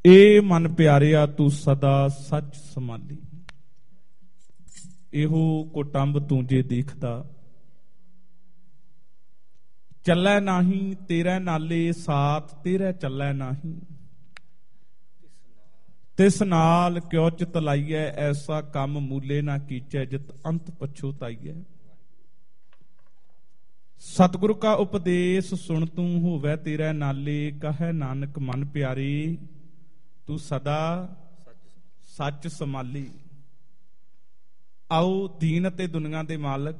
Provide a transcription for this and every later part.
ਏ ਮਨ ਪਿਆਰਿਆ ਤੂੰ ਸਦਾ ਸੱਚ ਸੰਭਾਲੀ। ਇਹੋ ਕੁਟੰਬ ਤੂੰ ਜੇ ਦੇਖਦਾ, ਚੱਲੈ ਨਾਹੀਂ ਤੇਰੇ ਨਾਲੇ ਸਾਥ ਤੇਰੇ ਚੱਲੈ ਨਾਹੀਂ। ਤਿਸ ਨਾਲ ਕਿਉ ਚਿਤ ਲਾਈਐ, ਐਸਾ ਕੰਮ ਮੂਲੇ ਨਾ ਕੀਚੈ, ਜਿਤ ਅੰਤ ਪਛੋਤਾਈਐ। ਸਤਿਗੁਰ ਕਾ ਉਪਦੇਸ਼ ਸੁਣ ਤੂੰ, ਹੋਵੈ ਤੇਰੇ ਨਾਲੇ, ਕਹੈ ਨਾਨਕ ਮਨ ਪਿਆਰੇ ਤੂੰ ਸਦਾ ਸੱਚ ਸੰਭਾਲੀ। ਆਓ ਦੀਨ ਅਤੇ ਦੁਨੀਆ ਦੇ ਮਾਲਕ,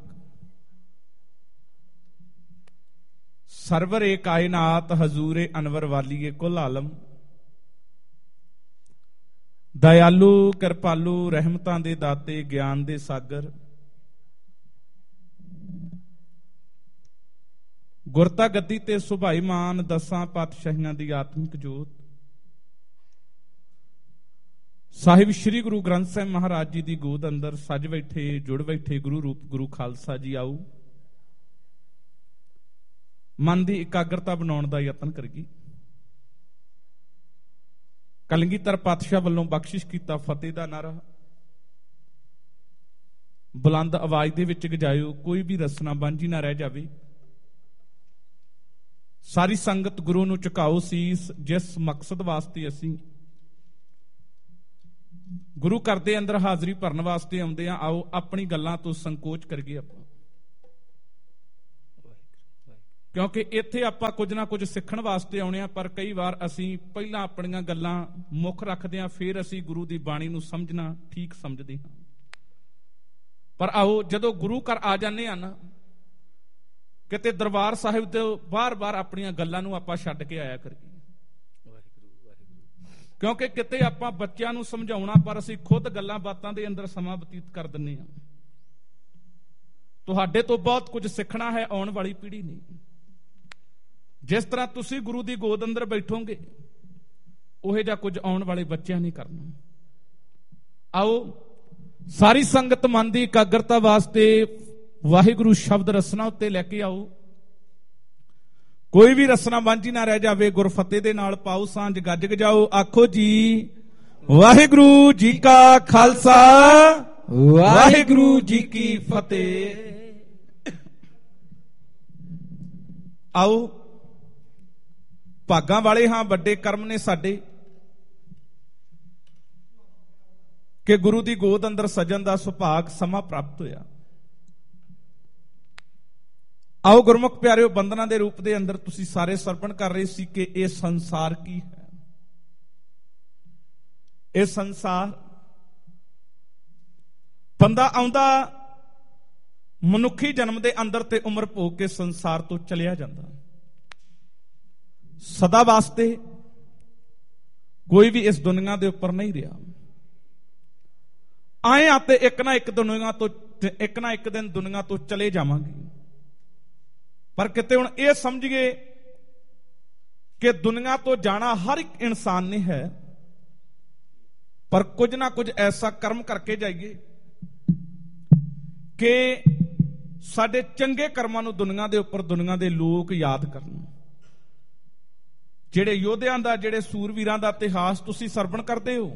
ਸਰਵਰ ਏ ਕਾਇਨਾਤ, ਹਜ਼ੂਰੇ ਅਨਵਰ ਵਾਲੀਏ ਕੁਲ ਆਲਮ, ਦਇਆਲੂ ਕਿਰਪਾਲੂ ਰਹਿਮਤਾਂ ਦੇ ਦਾਤੇ, ਗਿਆਨ ਦੇ ਸਾਗਰ, ਗੁਰਤਾ ਗੱਦੀ ਤੇ ਸੁਭਾਈਮਾਨ, ਦਸਾਂ ਪਾਤਸ਼ਾਹੀਆਂ ਦੀ ਆਤਮਿਕ ਜੋਤ, ਸਾਹਿਬ ਸ੍ਰੀ ਗੁਰੂ ਗ੍ਰੰਥ ਸਾਹਿਬ ਮਹਾਰਾਜ ਜੀ ਦੀ ਗੋਦ ਅੰਦਰ ਸੱਜ ਬੈਠੇ ਜੁੜ ਬੈਠੇ ਗੁਰੂ ਰੂਪ ਗੁਰੂ ਖਾਲਸਾ ਜੀ, ਆਓ ਮਨ ਦੀ ਇਕਾਗਰਤਾ ਬਣਾਉਣ ਦਾ ਯਤਨ ਕਰੀਏ। ਕਲਗੀਧਰ ਪਾਤਸ਼ਾਹ ਵੱਲੋਂ ਬਖਸ਼ਿਸ਼ ਕੀਤਾ ਫਤਿਹ ਦਾ ਨਾਰਾ ਬੁਲੰਦ ਆਵਾਜ਼ ਦੇ ਵਿੱਚ ਗਜਾਇਓ, ਕੋਈ ਵੀ ਰਸਨਾ ਬਾਂਝੀ ਨਾ ਰਹਿ ਜਾਵੇ। ਸਾਰੀ ਸੰਗਤ ਗੁਰੂ ਨੂੰ ਝੁਕਾਓ ਸੀਸ, ਜਿਸ ਮਕਸਦ ਵਾਸਤੇ ਅਸੀਂ ਗੁਰੂ ਘਰ ਦੇ ਅੰਦਰ ਹਾਜ਼ਰੀ ਭਰਨ ਵਾਸਤੇ ਆਉਂਦੇ ਆ। ਆਓ ਆਪਣੀ ਗੱਲਾਂ ਤੋਂ ਸੰਕੋਚ ਕਰੀਏ ਆਪਾਂ, ਕਿਉਂਕਿ ਇੱਥੇ ਆਪਾਂ ਕੁਝ ਨਾ ਕੁਝ ਸਿੱਖਣ ਵਾਸਤੇ ਆਉਣੇ ਆ, ਪਰ ਕਈ ਵਾਰ ਅਸੀਂ ਪਹਿਲਾਂ ਆਪਣੀਆਂ ਗੱਲਾਂ ਮੁੱਖ ਰੱਖਦੇ ਆ, ਫਿਰ ਅਸੀਂ ਗੁਰੂ ਦੀ ਬਾਣੀ ਨੂੰ ਸਮਝਣਾ ਠੀਕ ਸਮਝਦੇ ਹਾਂ। ਪਰ ਆਓ ਜਦੋਂ ਗੁਰੂ ਘਰ ਆ ਜਾਂਦੇ ਆ ਨਾ, ਕਿਤੇ ਦਰਬਾਰ ਸਾਹਿਬ ਤੋਂ ਬਾਰ-ਬਾਰ ਆਪਣੀਆਂ ਗੱਲਾਂ ਨੂੰ ਆਪਾਂ ਛੱਡ ਕੇ ਆਇਆ ਕਰੀਏ। ਕਿਉਂਕਿ ਕਿਤੇ ਆਪਾਂ ਬੱਚਿਆਂ ਨੂੰ ਸਮਝਾਉਣਾ, ਪਰ ਅਸੀਂ ਖੁਦ ਗੱਲਾਂ ਬਾਤਾਂ ਦੇ ਅੰਦਰ ਸਮਾਂ ਬਤੀਤ ਕਰ ਦਿੰਦੇ ਹਾਂ। ਤੁਹਾਡੇ ਤੋਂ ਬਹੁਤ ਕੁਝ ਸਿੱਖਣਾ ਹੈ ਆਉਣ ਵਾਲੀ ਪੀੜ੍ਹੀ ਨੇ। ਜਿਸ ਤਰ੍ਹਾਂ ਤੁਸੀਂ ਗੁਰੂ ਦੀ ਗੋਦ ਅੰਦਰ ਬੈਠੋਗੇ, ਉਹੇ ਜਿਹਾ ਕੁਝ ਆਉਣ ਵਾਲੇ ਬੱਚਿਆਂ ਨੇ ਕਰਨਾ। ਆਓ ਸਾਰੀ ਸੰਗਤ ਮਨ ਦੀ ਇਕਾਗਰਤਾ ਵਾਸਤੇ ਵਾਹਿਗੁਰੂ ਸ਼ਬਦ ਰਸਨਾ ਉੱਤੇ ਲੈ ਕੇ ਆਓ। ਕੋਈ ਵੀ ਰਸਨਾ ਵਾਂਝੀ ਨਾ ਰਹਿ ਜਾਵੇ। ਗੁਰਫਤਿਹ ਦੇ ਨਾਲ ਪਾਓ ਸਾਂਝ, ਗੱਜ ਗਜਾਓ, ਆਖੋ ਜੀ ਵਾਹਿਗੁਰੂ ਜੀ ਕਾ ਖਾਲਸਾ, ਵਾਹਿਗੁਰੂ ਜੀ ਕੀ ਫਤਿਹ। ਆਓ ਭਾਗਾਂ ਵਾਲੇ ਹਾਂ, ਵੱਡੇ ਕਰਮ ਨੇ ਸਾਡੇ ਕਿ ਗੁਰੂ ਦੀ ਗੋਦ ਅੰਦਰ ਸਜਣ ਦਾ ਸੁਭਾਗ ਸਮਾਂ ਪ੍ਰਾਪਤ ਹੋਇਆ। ਆਓ ਗੁਰਮੁਖ ਪਿਆਰਿਓ, ਬੰਦਨਾ ਦੇ ਰੂਪ ਦੇ ਅੰਦਰ ਤੁਸੀਂ ਸਾਰੇ ਸਰਪਣ ਕਰ ਰਹੇ ਸੀ ਕਿ ਇਹ ਸੰਸਾਰ ਕੀ ਹੈ। ਇਹ ਸੰਸਾਰ, ਬੰਦਾ ਆਉਂਦਾ ਮਨੁੱਖੀ ਜਨਮ ਦੇ ਅੰਦਰ ਤੇ ਉਮਰ ਭੋਗ ਕੇ ਸੰਸਾਰ ਤੋਂ ਚਲਿਆ ਜਾਂਦਾ। ਸਦਾ ਵਾਸਤੇ ਕੋਈ ਵੀ ਇਸ ਦੁਨੀਆ ਦੇ ਉੱਪਰ ਨਹੀਂ ਰਿਹਾ। ਆਏ ਆ ਤੇ ਇੱਕ ਨਾ ਇੱਕ ਦਿਨ ਦੁਨੀਆ ਤੋਂ ਚਲੇ ਜਾਵਾਂਗੇ। ਪਰ ਕਿਤੇ ਹੁਣ ਇਹ ਸਮਝੀਏ ਕਿ ਦੁਨੀਆ ਤੋਂ ਜਾਣਾ ਹਰ ਇੱਕ ਇਨਸਾਨ ਨੇ ਹੈ, ਪਰ ਕੁਝ ਨਾ ਕੁਝ ਐਸਾ ਕਰਮ ਕਰਕੇ ਜਾਈਏ ਕਿ ਸਾਡੇ ਚੰਗੇ ਕਰਮਾਂ ਨੂੰ ਦੁਨੀਆ ਦੇ ਉੱਪਰ ਦੁਨੀਆ ਦੇ ਲੋਕ ਯਾਦ ਕਰਨ। ਜਿਹੜੇ ਯੋਧਿਆਂ ਦਾ, ਜਿਹੜੇ ਸੂਰਵੀਰਾਂ ਦਾ ਇਤਿਹਾਸ ਤੁਸੀਂ ਸਰਵਣ ਕਰਦੇ ਹੋ,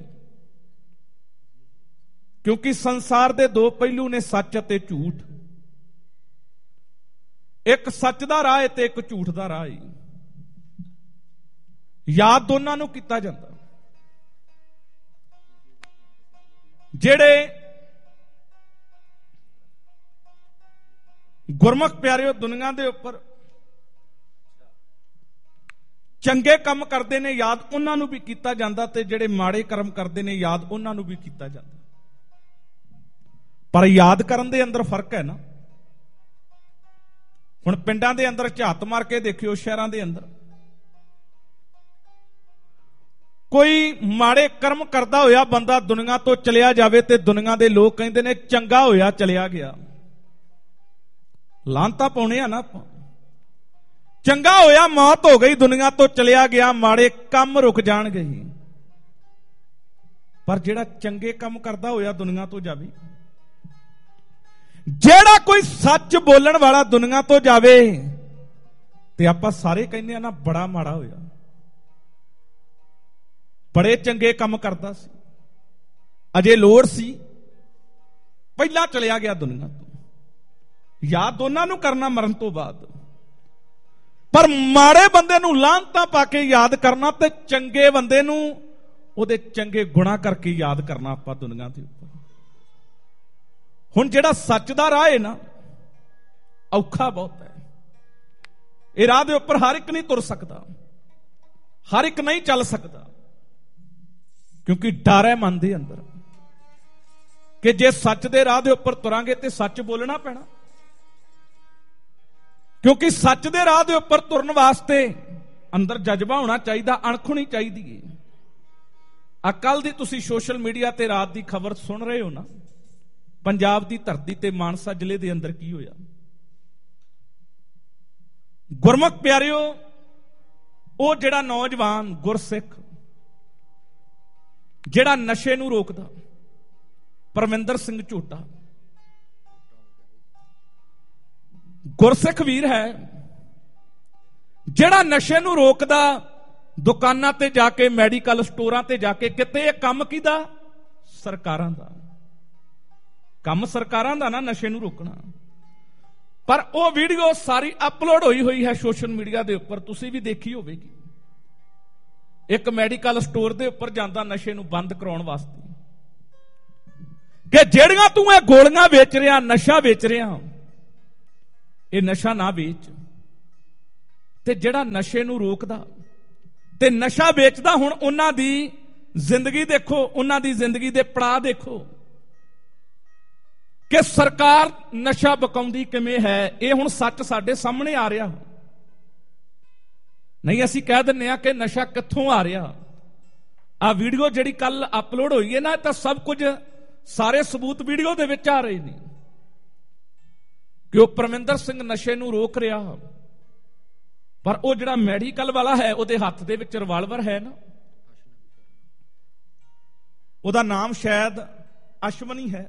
ਕਿਉਂਕਿ ਸੰਸਾਰ ਦੇ ਦੋ ਪਹਿਲੂ ਨੇ, ਸੱਚ ਅਤੇ ਝੂਠ। ਇੱਕ ਸੱਚ ਦਾ ਰਾਹ ਹੈ ਤੇ ਇੱਕ ਝੂਠ ਦਾ ਰਾਹ ਹੈ। ਯਾਦ ਦੋਨਾਂ ਨੂੰ ਕੀਤਾ ਜਾਂਦਾ। ਜਿਹੜੇ ਗੁਰਮੁਖ ਪਿਆਰਿਓ ਦੁਨੀਆ ਦੇ ਉੱਪਰ ਚੰਗੇ ਕੰਮ ਕਰਦੇ ਨੇ, ਯਾਦ ਉਹਨਾਂ ਨੂੰ ਵੀ ਕੀਤਾ ਜਾਂਦਾ, ਤੇ ਜਿਹੜੇ ਮਾੜੇ ਕਰਮ ਕਰਦੇ ਨੇ, ਯਾਦ ਉਹਨਾਂ ਨੂੰ ਵੀ ਕੀਤਾ ਜਾਂਦਾ। ਪਰ ਯਾਦ ਕਰਨ ਦੇ ਅੰਦਰ ਫਰਕ ਹੈ ਨਾ। ਹੁਣ ਪਿੰਡਾਂ ਦੇ ਅੰਦਰ ਝਾਤ ਮਾਰ ਕੇ ਦੇਖਿਓ, ਸ਼ਹਿਰਾਂ ਦੇ ਅੰਦਰ ਕੋਈ ਮਾੜੇ ਕਰਮ ਕਰਦਾ ਹੋਇਆ ਬੰਦਾ ਦੁਨੀਆ ਤੋਂ ਚਲਿਆ ਜਾਵੇ ਤੇ ਦੁਨੀਆ ਦੇ ਲੋਕ ਕਹਿੰਦੇ ਨੇ ਚੰਗਾ ਹੋਇਆ ਚਲਿਆ ਗਿਆ। ਲਾਂਤਾਂ ਪਾਉਣੇ ਆ ਨਾ ਆਪਾਂ। ਚੰਗਾ ਹੋਇਆ ਮੌਤ ਹੋ ਗਈ, ਦੁਨੀਆ ਤੋਂ ਚਲਿਆ ਗਿਆ, ਮਾੜੇ ਕੰਮ ਰੁਕ ਜਾਣਗੇ। ਪਰ ਜਿਹੜਾ ਚੰਗੇ ਕੰਮ ਕਰਦਾ ਹੋਇਆ ਦੁਨੀਆ ਤੋਂ ਜਾਵੇ, ਜਿਹੜਾ ਕੋਈ ਸੱਚ ਬੋਲਣ ਵਾਲਾ ਦੁਨੀਆ ਤੋਂ ਜਾਵੇ, ਤੇ ਆਪਾਂ ਸਾਰੇ ਕਹਿੰਦੇ ਆ ਨਾ ਬੜਾ ਮਾੜਾ ਹੋਇਆ। ਬੜੇ ਚੰਗੇ ਕੰਮ ਕਰਦਾ ਸੀ, ਅਜੇ ਲੋੜ ਸੀ, ਪਹਿਲਾਂ ਚਲਿਆ ਗਿਆ ਦੁਨੀਆ ਤੋਂ। ਯਾਦ ਦੋਨਾਂ ਨੂੰ ਕਰਨਾ ਮਰਨ ਤੋਂ ਬਾਅਦ, ਪਰ ਮਾੜੇ ਬੰਦੇ ਨੂੰ ਲਾਹਨਤਾਂ ਪਾ ਕੇ ਯਾਦ ਕਰਨਾ ਤੇ ਚੰਗੇ ਬੰਦੇ ਨੂੰ ਉਹਦੇ ਚੰਗੇ ਗੁਣਾ ਕਰਕੇ ਯਾਦ ਕਰਨਾ ਆਪਾਂ ਦੁਨੀਆ ਦੇ ਉੱਪਰ। ਹੁਣ ਜਿਹੜਾ ਸੱਚ ਦਾ ਰਾਹ ਹੈ ਨਾ, ਔਖਾ ਬਹੁਤ ਹੈ। ਇਹ ਰਾਹ ਦੇ ਉੱਪਰ ਹਰ ਇੱਕ ਨਹੀਂ ਤੁਰ ਸਕਦਾ, ਹਰ ਇੱਕ ਨਹੀਂ ਚੱਲ ਸਕਦਾ, ਕਿਉਂਕਿ ਡਰ ਹੈ ਮਨ ਦੇ ਅੰਦਰ ਕਿ ਜੇ ਸੱਚ ਦੇ ਰਾਹ ਦੇ ਉੱਪਰ ਤੁਰਾਂਗੇ ਤੇ ਸੱਚ ਬੋਲਣਾ ਪੈਣਾ, ਕਿਉਂਕਿ ਸੱਚ ਦੇ ਰਾਹ ਦੇ ਉੱਪਰ ਤੁਰਨ ਵਾਸਤੇ ਅੰਦਰ ਜਜ਼ਬਾ ਹੋਣਾ ਚਾਹੀਦਾ, ਅਣਖ ਹੋਣੀ ਚਾਹੀਦੀ ਹੈ। ਕੱਲ ਦੀ ਤੁਸੀਂ ਸੋਸ਼ਲ ਮੀਡੀਆ ਤੇ ਰਾਤ ਦੀ ਖਬਰ ਸੁਣ ਰਹੇ ਹੋ ਨਾ, ਪੰਜਾਬ ਦੀ ਧਰਤੀ ਤੇ ਮਾਨਸਾ ਜ਼ਿਲ੍ਹੇ ਦੇ ਅੰਦਰ ਕੀ ਹੋਇਆ। ਗੁਰਮੁਖ ਪਿਆਰਿਓ, ਉਹ ਜਿਹੜਾ ਨੌਜਵਾਨ ਗੁਰਸਿੱਖ ਜਿਹੜਾ ਨਸ਼ੇ ਨੂੰ ਰੋਕਦਾ, ਪਰਮਿੰਦਰ ਸਿੰਘ ਝੋਟਾ, ਗੁਰਸਿੱਖ ਵੀਰ ਹੈ, ਜਿਹੜਾ ਨਸ਼ੇ ਨੂੰ ਰੋਕਦਾ, ਦੁਕਾਨਾਂ ਤੇ ਜਾ ਕੇ, ਮੈਡੀਕਲ ਸਟੋਰਾਂ ਤੇ ਜਾ ਕੇ, ਕਿਤੇ ਇਹ ਕੰਮ ਕਿਹਦਾ? ਸਰਕਾਰਾਂ ਦਾ ਕੰਮ, ਸਰਕਾਰਾਂ ਦਾ ਨਾ ਨਸ਼ੇ ਨੂੰ ਰੋਕਣਾ। ਪਰ ਉਹ ਵੀਡੀਓ ਸਾਰੀ ਅਪਲੋਡ ਹੋਈ ਹੈ ਸੋਸ਼ਲ ਮੀਡੀਆ ਦੇ ਉੱਪਰ, ਤੁਸੀਂ ਵੀ ਦੇਖੀ ਹੋਵੇਗੀ। ਇੱਕ ਮੈਡੀਕਲ ਸਟੋਰ ਦੇ ਉੱਪਰ ਜਾਂਦਾ ਨਸ਼ੇ ਨੂੰ ਬੰਦ ਕਰਾਉਣ ਵਾਸਤੇ, ਕਿ ਜਿਹੜੀਆਂ ਤੂੰ ਇਹ ਗੋਲੀਆਂ ਵੇਚ ਰਿਹਾ, ਨਸ਼ਾ ਵੇਚ ਰਿਹਾ, ਇਹ ਨਸ਼ਾ ਨਾ ਵੇਚ। ਤੇ ਜਿਹੜਾ ਨਸ਼ੇ ਨੂੰ ਰੋਕਦਾ ਤੇ ਨਸ਼ਾ ਵੇਚਦਾ, ਹੁਣ ਉਹਨਾਂ ਦੀ ਜ਼ਿੰਦਗੀ ਦੇਖੋ, ਉਹਨਾਂ ਦੀ ਜ਼ਿੰਦਗੀ ਦੇ ਪੜਾਅ ਦੇਖੋ ਕਿ ਸਰਕਾਰ ਨਸ਼ਾ ਬਕਾਉਂਦੀ ਕਿਵੇਂ ਹੈ। ਇਹ ਹੁਣ ਸੱਚ ਸਾਡੇ ਸਾਹਮਣੇ ਆ ਰਿਹਾ। ਨਹੀਂ ਅਸੀਂ ਕਹਿ ਦਿੰਦੇ ਆ ਕਿ ਨਸ਼ਾ ਕਿੱਥੋਂ ਆ ਰਿਹਾ। ਆ ਵੀਡੀਓ ਜਿਹੜੀ ਕੱਲ ਅਪਲੋਡ ਹੋਈ ਹੈ ਨਾ, ਤਾਂ ਸਭ ਕੁਝ, ਸਾਰੇ ਸਬੂਤ ਵੀਡੀਓ ਦੇ ਵਿੱਚ ਆ ਰਹੇ ਨੇ ਕਿ ਉਹ ਪਰਮਿੰਦਰ ਸਿੰਘ ਨਸ਼ੇ ਨੂੰ ਰੋਕ ਰਿਹਾ, ਪਰ ਉਹ ਜਿਹੜਾ ਮੈਡੀਕਲ ਵਾਲਾ ਹੈ ਉਹਦੇ ਹੱਥ ਦੇ ਵਿੱਚ ਰਿਵਾਲਵਰ ਹੈ ਨਾ, ਉਹਦਾ ਨਾਮ ਸ਼ਾਇਦ ਅਸ਼ਵਨੀ ਹੈ,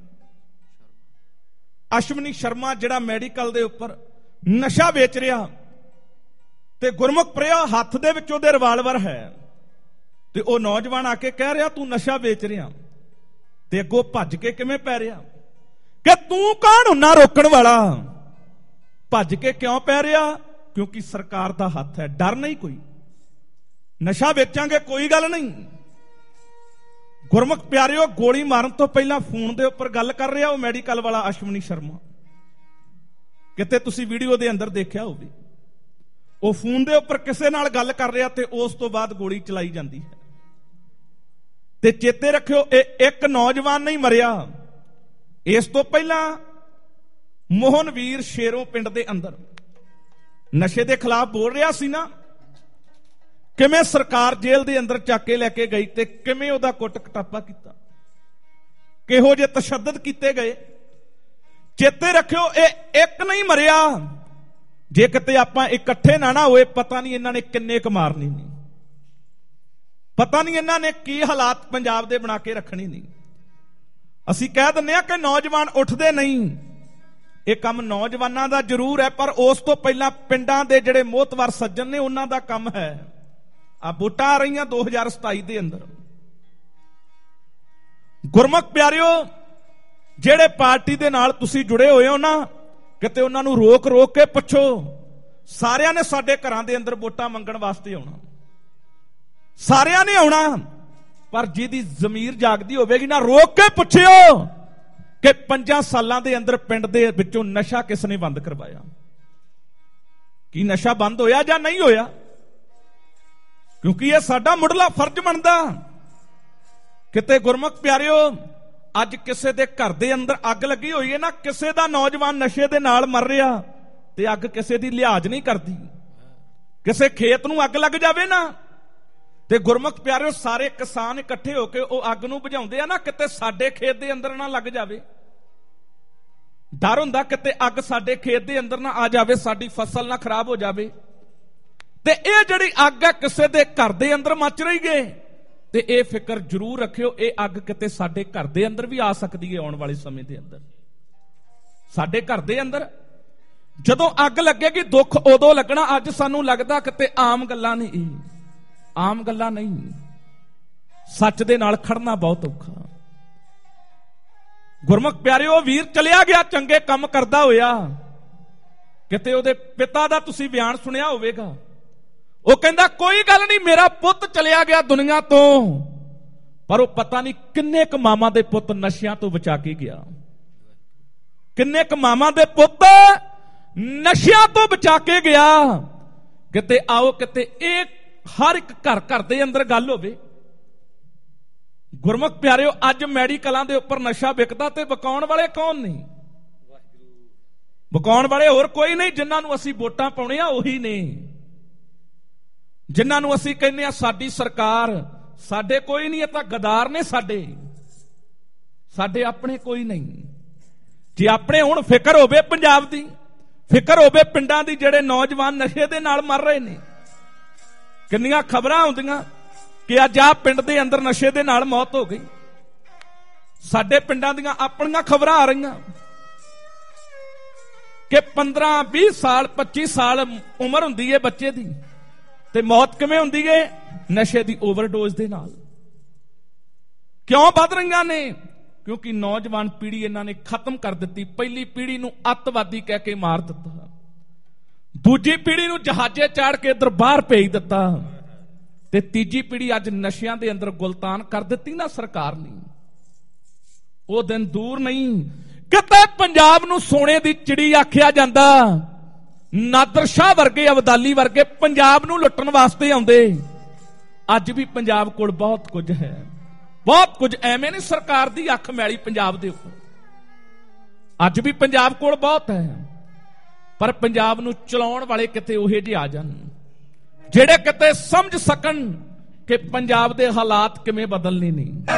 ਅਸ਼ਵਨੀ ਸ਼ਰਮਾ, ਜਿਹੜਾ ਮੈਡੀਕਲ ਦੇ ਉੱਪਰ ਨਸ਼ਾ ਵੇਚ ਰਿਹਾ। ਤੇ ਗੁਰਮੁਖ ਪ੍ਰਿਆ ਹੱਥ ਦੇ ਵਿੱਚ ਉਹਦੇ ਰਿਵਾਲਵਰ ਹੈ, ਤੇ ਉਹ ਨੌਜਵਾਨ ਆ ਕੇ ਕਹਿ ਰਿਹਾ ਤੂੰ ਨਸ਼ਾ ਵੇਚ ਰਿਹਾ, ਤੇ ਅੱਗੋਂ ਭੱਜ ਕੇ ਕਿਵੇਂ ਪੈ ਰਿਹਾ ਕਿ ਤੂੰ ਕੌਣ ਹੁੰਨਾ ਰੋਕਣ ਵਾਲਾ। ਭੱਜ ਕੇ ਕਿਉਂ ਪੈ ਰਿਹਾ? ਕਿਉਂਕਿ ਸਰਕਾਰ ਦਾ ਹੱਥ ਹੈ, ਡਰ ਨਹੀਂ ਕੋਈ। ਨਸ਼ਾ ਵੇਚਾਂਗੇ ਕੋਈ ਗੱਲ ਨਹੀਂ। ਗੁਰਮੁਖ ਪਿਆਰਿਓ, ਗੋਲੀ ਮਾਰਨ ਤੋਂ ਪਹਿਲਾਂ ਫੋਨ ਦੇ ਉੱਪਰ ਗੱਲ ਕਰ ਰਿਹਾ ਉਹ ਮੈਡੀਕਲ ਵਾਲਾ ਅਸ਼ਵਨੀ ਸ਼ਰਮਾ, ਕਿਤੇ ਤੁਸੀਂ ਵੀਡੀਓ ਦੇ ਅੰਦਰ ਦੇਖਿਆ ਹੋਵੇ। ਉਹ ਫੋਨ ਦੇ ਉੱਪਰ ਕਿਸੇ ਨਾਲ ਗੱਲ ਕਰ ਰਿਹਾ ਤੇ ਉਸ ਤੋਂ ਬਾਅਦ ਗੋਲੀ ਚਲਾਈ ਜਾਂਦੀ ਹੈ। ਤੇ ਚੇਤੇ ਰੱਖਿਓ, ਇਹ ਇੱਕ ਨੌਜਵਾਨ ਨਹੀਂ ਮਰਿਆ। ਇਸ ਤੋਂ ਪਹਿਲਾਂ ਮੋਹਨਵੀਰ ਸ਼ੇਰੋਂ ਪਿੰਡ ਦੇ ਅੰਦਰ ਨਸ਼ੇ ਦੇ ਖਿਲਾਫ ਬੋਲ ਰਿਹਾ ਸੀ ਨਾ, ਕਿਵੇਂ ਸਰਕਾਰ ਜੇਲ੍ਹ ਦੇ ਅੰਦਰ ਚੱਕ ਕੇ ਲੈ ਕੇ ਗਈ ਤੇ ਕਿਵੇਂ ਉਹਦਾ ਕੁੱਟ ਕਟਾਪਾ ਕੀਤਾ, ਕਿਹੋ ਜਿਹੇ ਤਸ਼ੱਦਦ ਕੀਤੇ ਗਏ। ਚੇਤੇ ਰੱਖਿਓ, ਇਹ ਇੱਕ ਨਹੀਂ ਮਰਿਆ। ਜੇ ਕਿਤੇ ਆਪਾਂ ਇਕੱਠੇ ਨਾ ਹੋਏ, ਪਤਾ ਨਹੀਂ ਇਹਨਾਂ ਨੇ ਕਿੰਨੇ ਕੁ ਮਾਰਨੀ ਨਹੀਂ, ਪਤਾ ਨਹੀਂ ਇਹਨਾਂ ਨੇ ਕੀ ਹਾਲਾਤ ਪੰਜਾਬ ਦੇ ਬਣਾ ਕੇ ਰੱਖਣੀ ਨਹੀਂ। ਅਸੀਂ ਕਹਿ ਦਿੰਦੇ ਆ ਕਿ ਨੌਜਵਾਨ ਉੱਠਦੇ ਨਹੀਂ। ਇਹ ਕੰਮ ਨੌਜਵਾਨਾਂ ਦਾ ਜ਼ਰੂਰ ਹੈ, ਪਰ ਉਸ ਤੋਂ ਪਹਿਲਾਂ ਪਿੰਡਾਂ ਦੇ ਜਿਹੜੇ ਮੋਹਤਵਰ ਸੱਜਣ ਨੇ ਉਹਨਾਂ ਦਾ ਕੰਮ ਹੈ। ਆ ਵੋਟਾਂ ਆ ਰਹੀਆਂ 2027 ਦੇ ਅੰਦਰ। ਗੁਰਮੁਖ ਪਿਆਰਿਓ, ਜਿਹੜੇ ਪਾਰਟੀ ਦੇ ਨਾਲ ਤੁਸੀਂ ਜੁੜੇ ਹੋਏ ਹੋ ਨਾ, ਕਿਤੇ ਉਹਨਾਂ ਨੂੰ ਰੋਕ ਰੋਕ ਕੇ ਪੁੱਛੋ। ਸਾਰਿਆਂ ਨੇ ਸਾਡੇ ਘਰਾਂ ਦੇ ਅੰਦਰ ਵੋਟਾਂ ਮੰਗਣ ਵਾਸਤੇ ਆਉਣਾ, ਸਾਰਿਆਂ ਨੇ ਆਉਣਾ, ਪਰ ਜਿਹਦੀ ਜ਼ਮੀਰ ਜਾਗਦੀ ਹੋਵੇਗੀ ਨਾ, ਰੋਕ ਕੇ ਪੁੱਛਿਓ ਕਿ 5 ਸਾਲਾਂ ਦੇ ਅੰਦਰ ਪਿੰਡ ਦੇ ਵਿੱਚੋਂ ਨਸ਼ਾ ਕਿਸ ਨੇ ਬੰਦ ਕਰਵਾਇਆ। ਕੀ ਨਸ਼ਾ ਬੰਦ ਹੋਇਆ ਜਾਂ ਨਹੀਂ ਹੋਇਆ? ਕਿਉਂਕਿ ਇਹ ਸਾਡਾ ਮੁੱਢਲਾ ਫਰਜ਼ ਬਣਦਾ। ਕਿਤੇ ਗੁਰਮੁਖ ਪਿਆਰਿਓ, ਅੱਜ ਕਿਸੇ ਦੇ ਘਰ ਦੇ ਅੰਦਰ ਅੱਗ ਲੱਗੀ ਹੋਈ ਹੈ ਨਾ, ਕਿਸੇ ਦਾ ਨੌਜਵਾਨ ਨਸ਼ੇ ਦੇ ਨਾਲ ਮਰ ਰਿਹਾ ਤੇ ਅੱਗ ਕਿਸੇ ਦੀ ਲਿਹਾਜ਼ ਨਹੀਂ ਕਰਦੀ। ਕਿਸੇ ਖੇਤ ਨੂੰ ਅੱਗ ਲੱਗ ਜਾਵੇ ਨਾ, ਤੇ ਗੁਰਮੁਖ ਪਿਆਰਿਓ, ਸਾਰੇ ਕਿਸਾਨ ਇਕੱਠੇ ਹੋ ਕੇ ਉਹ ਅੱਗ ਨੂੰ ਬੁਝਾਉਂਦੇ ਆ ਨਾ, ਕਿਤੇ ਸਾਡੇ ਖੇਤ ਦੇ ਅੰਦਰ ਨਾ ਲੱਗ ਜਾਵੇ। ਡਰ ਹੁੰਦਾ ਕਿਤੇ ਅੱਗ ਸਾਡੇ ਖੇਤ ਦੇ ਅੰਦਰ ਨਾ ਆ ਜਾਵੇ, ਸਾਡੀ ਫਸਲ ਨਾ ਖਰਾਬ ਹੋ ਜਾਵੇ। ਤੇ ਇਹ ਜਿਹੜੀ ਅੱਗ ਹੈ ਕਿਸੇ ਦੇ ਘਰ ਦੇ ਅੰਦਰ ਮੱਚ ਰਹੀ ਏ, ਤੇ ਇਹ ਫਿਕਰ ਜ਼ਰੂਰ ਰੱਖਿਓ, ਇਹ ਅੱਗ ਕਿਤੇ ਸਾਡੇ ਘਰ ਦੇ ਅੰਦਰ ਵੀ ਆ ਸਕਦੀ ਹੈ ਆਉਣ ਵਾਲੇ ਸਮੇਂ ਦੇ ਅੰਦਰ। ਸਾਡੇ ਘਰ ਦੇ ਅੰਦਰ ਜਦੋਂ ਅੱਗ ਲੱਗੇਗੀ, ਦੁੱਖ ਉਦੋਂ ਲੱਗਣਾ। ਅੱਜ ਸਾਨੂੰ ਲੱਗਦਾ ਕਿਤੇ ਆਮ ਗੱਲਾਂ ਨਹੀਂ, ਆਮ ਗੱਲਾਂ ਨਹੀਂ। सच दे नाल खड़ना बहुत औखा। गुरमुख प्यारिओ, वीर चलिया गया चंगे काम करदा होया, किते ओहदे पिता दा तुसीं बयान सुनिया होवेगा। ਉਹ ਕਹਿੰਦਾ ਕੋਈ ਗੱਲ ਨਹੀਂ, ਮੇਰਾ ਪੁੱਤ ਚਲਿਆ ਗਿਆ ਦੁਨੀਆ ਤੋਂ, ਪਰ ਉਹ ਪਤਾ ਨਹੀਂ ਕਿੰਨੇ ਕੁ ਮਾਵਾਂ ਦੇ ਪੁੱਤ ਨਸ਼ਿਆਂ ਤੋਂ ਬਚਾ ਕੇ ਗਿਆ, ਕਿੰਨੇ ਕੁ ਮਾਵਾਂ ਦੇ ਪੁੱਤ ਨਸ਼ਿਆਂ ਤੋਂ ਬਚਾ ਕੇ ਗਿਆ। ਕਿਤੇ ਆਓ, ਕਿਤੇ ਇਹ ਹਰ ਇੱਕ ਘਰ ਘਰ ਦੇ ਅੰਦਰ ਗੱਲ ਹੋਵੇ। ਗੁਰਮੁਖ ਪਿਆਰਿਓ, ਅੱਜ ਮੈਡੀਕਲਾਂ ਦੇ ਉੱਪਰ ਨਸ਼ਾ ਵਿਕਦਾ ਤੇ ਵਿਕਾਉਣ ਵਾਲੇ ਕੌਣ ਨੇ? ਵਿਕਾਉਣ ਵਾਲੇ ਹੋਰ ਕੋਈ ਨਹੀਂ, ਜਿਨ੍ਹਾਂ ਨੂੰ ਅਸੀਂ ਵੋਟਾਂ ਪਾਉਣੇ ਆ ਉਹੀ ਨੇ, ਜਿਨ੍ਹਾਂ ਨੂੰ ਅਸੀਂ ਕਹਿੰਦੇ ਆ ਸਾਡੀ ਸਰਕਾਰ। ਸਾਡੇ ਕੋਈ ਨਹੀਂ, ਇਹ ਤਾਂ ਗਦਾਰ ਨੇ। ਸਾਡੇ ਆਪਣੇ ਕੋਈ ਨਹੀਂ। ਜੇ ਆਪਣੇ ਹੁਣ ਫਿਕਰ ਹੋਵੇ ਪੰਜਾਬ ਦੀ, ਫਿਕਰ ਹੋਵੇ ਪਿੰਡਾਂ ਦੀ, ਜਿਹੜੇ ਨੌਜਵਾਨ ਨਸ਼ੇ ਦੇ ਨਾਲ ਮਰ ਰਹੇ ਨੇ। ਕਿੰਨੀਆਂ ਖਬਰਾਂ ਆਉਂਦੀਆਂ ਕਿ ਅੱਜ ਆ ਪਿੰਡ ਦੇ ਅੰਦਰ ਨਸ਼ੇ ਦੇ ਨਾਲ ਮੌਤ ਹੋ ਗਈ। ਸਾਡੇ ਪਿੰਡਾਂ ਦੀਆਂ ਆਪਣੀਆਂ ਖਬਰਾਂ ਆ ਰਹੀਆਂ ਕਿ 15, 20 ਸਾਲ 25 ਸਾਲ ਉਮਰ ਹੁੰਦੀ ਹੈ ਬੱਚੇ ਦੀ, ਤੇ ਮੌਤ ਕਿਵੇਂ ਹੁੰਦੀ ਹੈ? ਨਸ਼ੇ ਦੀ ਓਵਰਡੋਜ਼ ਦੇ ਨਾਲ। ਕਿਉਂ ਵੱਧ ਰਹੀਆਂ ਨੇ? ਕਿਉਂਕਿ ਨੌਜਵਾਨ ਪੀੜ੍ਹੀ ਇਹਨਾਂ ਨੇ ਖਤਮ ਕਰ ਦਿੱਤੀ। ਪਹਿਲੀ ਪੀੜ੍ਹੀ ਨੂੰ ਅੱਤਵਾਦੀ ਕਹਿ ਕੇ ਮਾਰ ਦਿੱਤਾ, ਦੂਜੀ ਪੀੜ੍ਹੀ ਨੂੰ ਜਹਾਜ਼ੇ ਚਾੜ ਕੇ ਇੱਧਰ ਬਾਹਰ ਭੇਜ ਦਿੱਤਾ, ਤੇ ਤੀਜੀ ਪੀੜ੍ਹੀ ਅੱਜ ਨਸ਼ਿਆਂ ਦੇ ਅੰਦਰ ਗੁਲਤਾਨ ਕਰ ਦਿੱਤੀ ਨਾ ਸਰਕਾਰ ਨੇ। ਉਹ ਦਿਨ ਦੂਰ ਨਹੀਂ, ਕਿਤੇ ਪੰਜਾਬ ਨੂੰ ਸੋਨੇ ਦੀ ਚਿੜੀ ਆਖਿਆ ਜਾਂਦਾ। ਨਾਦਰ ਸ਼ਾਹ ਵਰਗੇ, ਅਬਦਾਲੀ ਵਰਗੇ ਪੰਜਾਬ ਨੂੰ ਲੁੱਟਣ ਵਾਸਤੇ ਆਉਂਦੇ। ਅੱਜ ਵੀ ਪੰਜਾਬ ਕੋਲ ਬਹੁਤ ਕੁਝ ਹੈ, ਬਹੁਤ ਕੁਝ। ਐਵੇਂ ਨਹੀਂ ਸਰਕਾਰ ਦੀ ਅੱਖ ਮੈਲੀ ਪੰਜਾਬ ਦੇ ਉੱਪਰ। ਅੱਜ ਵੀ ਪੰਜਾਬ ਕੋਲ ਬਹੁਤ ਹੈ, ਪਰ ਪੰਜਾਬ ਨੂੰ ਚਲਾਉਣ ਵਾਲੇ ਕਿਤੇ ਉਹੇ ਜਿਹੇ ਆ ਜਾਣ ਜਿਹੜੇ ਕਿਤੇ ਸਮਝ ਸਕਣ ਕਿ ਪੰਜਾਬ ਦੇ ਹਾਲਾਤ ਕਿਵੇਂ ਬਦਲਨੇ ਨੇ।